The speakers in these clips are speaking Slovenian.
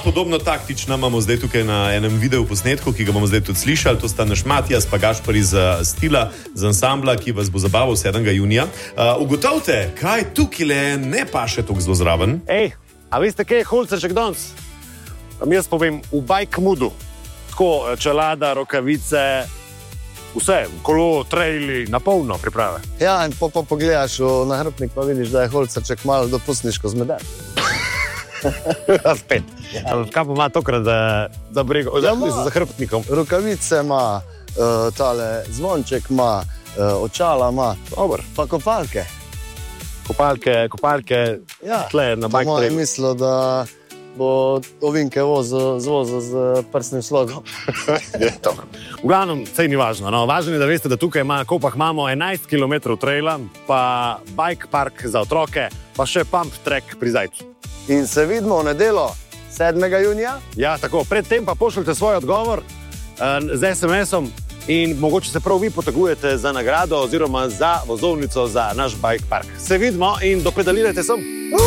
podobno taktična imamo zdaj tukaj na enem videu posnetku, ki ga bomo zdaj tudi slišali. To sta naš Matijas pa Gašpar iz Stila, z ansambla, ki vas bo zabaval 7. junija. Ugotovite, kaj tukaj ne paše toliko zelo zraven? Ej, a veste, kaj je Holcerček danes? Jaz povem, v bike moodu. Tako, čelada, rokavice, vse, kolo, trejli, na polno priprave. Ja, in pogledaš v nahrbtnik, pa vidiš, da je Holcerček malo dopustniško zmeden. Spet. Kaj pa ima tokrat za brego, za hrbtnikom? Rokavice ima, tale zvonček ima, očala ima, pa kopalke. Kopalke, ja, tle na bike trailu. Mislil, da bo ovinke vozil z prstnim slogom. V glavnem, sej ni važno. No? Važno je, da veste, da tukaj na Kopah imamo 11 km traila, pa bike park za otroke, pa še pump track pri Zajcu. In se vidimo v nedeljo 7. junija? Ja, tako. Predtem pa pošljite svoj odgovor z SMS-om in mogoče se prav vi potegujete za nagrado oziroma za vozovnico za naš bike park. Se vidimo in dopedalirajte sem.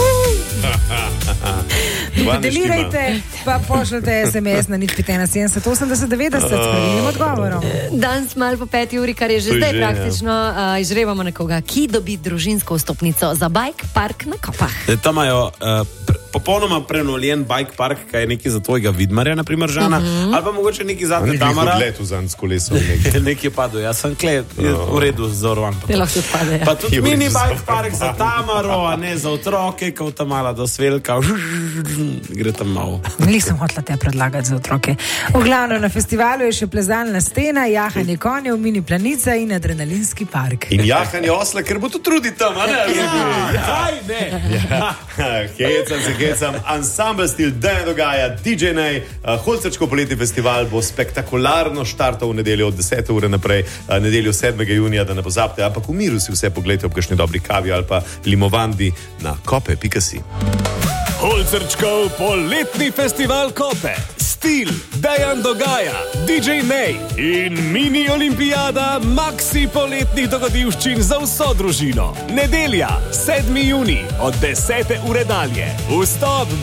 Pedalirajte, pa pošljite SMS na 051 70 80 90 s pravilnim odgovorom. Danes malo po 5. uri, kar je že zdaj praktično, izžrebamo nekoga, ki dobi družinsko vstopnico za bike park na Kopah. Tam imajo popolnoma prenovljen bike park, kaj je nekaj za tvojega Vidmarja, naprimer, Žana, ali pa mogoče nekaj za Tamara. Nekaj odletu zanj s kolesom. Nekaj padel, jaz sem v redu zavarovan. Lahko pade, ja. Pa tudi mini bike park za Tamaro, a ne za otroke, ko ta mala do svelka, gre tam malo. Nisem hotela te predlagati za otroke. V glavnem na festivalu je še plezalna stena, jahanje konjev, mini planica in adrenalinski park. In jahanje osla, ker bo to trudi tam, a ne? Kaj ne? Hecam, ansambl Stil, Dejan Dogaja, DJ Nej, Holcerčkov poletni festival bo spektakularno štartal v nedeljo od 10. ure naprej, nedeljo 7. junija, da ne pozabite, ampak v miru si vse pogledajte ob kakšni dobri kavi ali pa limovandi na kope.si. Holcerčkov poletni festival Kope, Stil, Dejan Dogaja, DJ Nej in mini olimpijada Maxi poletnih dogodivščin za vso družino. Nedelja, 7. junij, od 10. ure dalje. Vstop